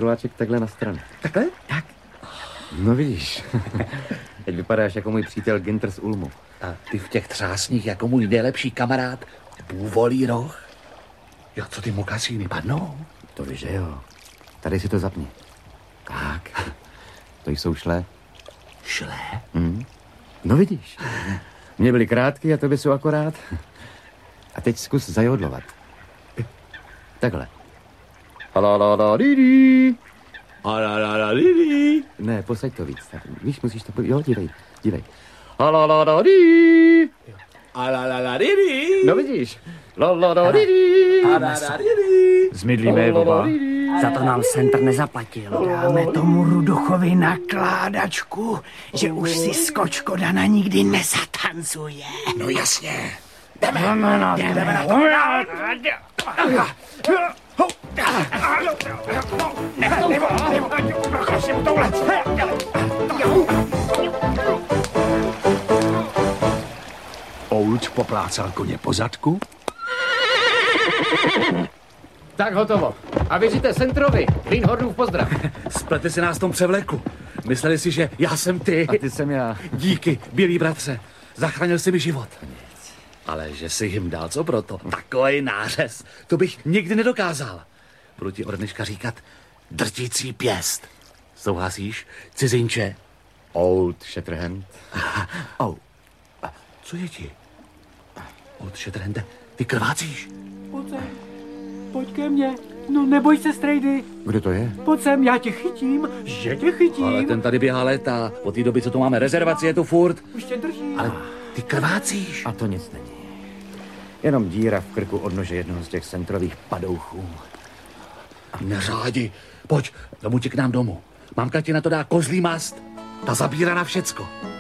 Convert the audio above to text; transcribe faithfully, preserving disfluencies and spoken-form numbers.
truhláček takhle na stranu. Takhle? Tak. No vidíš. Teď vypadáš jako můj přítel Ginter z Ulmu. A ty v těch třásních jako můj nejlepší kamarád Bůvolí roh. Jo, co ty mokasíny padnou? To víš, že jo. Tady si to zapni. Tak. To jsou šlé. Šlé? Hmm. No vidíš. Mně byly krátky a tobě jsou akorát. A teď zkus zajodlovat. Takhle. Alalalidi. Alalalidi. Ne, posaď to víc. Tak, víš, musíš to... Jo, dívej, dívej. Alalalidi. Alalalidi. No vidíš. Lalalidi. Alalalidi. Zmidlíme, Boba. Za to nám centr nezaplatil. Dáme tomu Ruduchovi nakládačku, že už si skočko Dana nikdy nezatancuje. No jasně. Jdeme, jdeme na to. Jdeme na to. Nech to, nebo, nebo, procházím mu tohle. Old poplácal koně po zadku. Tak hotovo. A věříte centrovi. Greenhornův pozdrav. Splete si nás v tom převleku. Mysleli si, že já jsem ty. A ty jsem já. Díky, bílý bratře. Zachránil jsi mi život. Ale že jsi jim dal co proto? Takovej nářez. To bych nikdy nedokázal. Budu ti od dneška říkat drtící pěst. Souhlasíš, cizinče? Old Shatterhand. Oh. Co je ti? Old Shatterhande, ty krvácíš? Pojď sem. Pojď ke mně. No neboj se, strejdy. Kdo to je? Pojď sem, já tě chytím. Že tě chytím. Ale ten tady běhá léta. Od té doby, co tu máme rezervaci, je tu furt. Už tě drží. Ale ty krvácíš. A to nic není. Jenom díra v krku od nože jednoho z těch centrových padouchů. Neřádi. Pojď, domů ti k nám domů. Mamka ti na to dá kozlí mast. Ta zabírá na všecko.